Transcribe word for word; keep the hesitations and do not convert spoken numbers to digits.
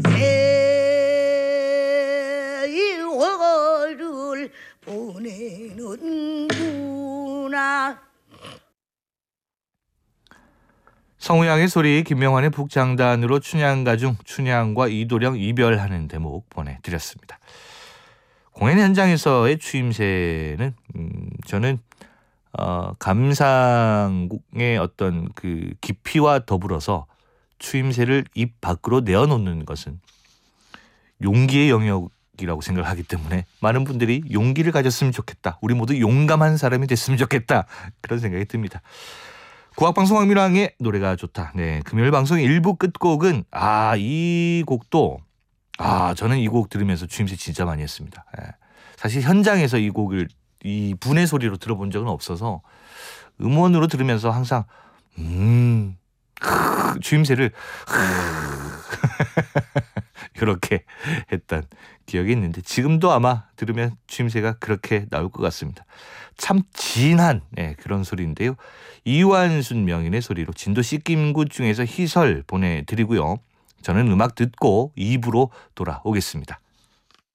세월을 보내는구나. 성우양의 소리, 김명환의 북장단으로 춘향가 중 춘향과 이도령 이별하는 대목 보내드렸습니다. 공연 현장에서의 추임새는 음, 저는 어, 감상의 어떤 그 깊이와 더불어서 추임새를 입 밖으로 내어놓는 것은 용기의 영역이라고 생각하기 때문에 많은 분들이 용기를 가졌으면 좋겠다. 우리 모두 용감한 사람이 됐으면 좋겠다. 그런 생각이 듭니다. 국악방송 황민왕의 노래가 좋다. 네, 금요일 방송 일 부 끝곡은 아, 이 곡도 아, 저는 이 곡 들으면서 추임새 진짜 많이 했습니다. 예. 사실 현장에서 이 곡을 이 분의 소리로 들어본 적은 없어서 음원으로 들으면서 항상 음 크, 추임새를 이렇게 했던 기억이 있는데 지금도 아마 들으면 추임새가 그렇게 나올 것 같습니다. 참 진한 네, 그런 소리인데요. 이완순 명인의 소리로 진도 씻김굿 중에서 희설 보내드리고요. 저는 음악 듣고 이 부로 돌아오겠습니다.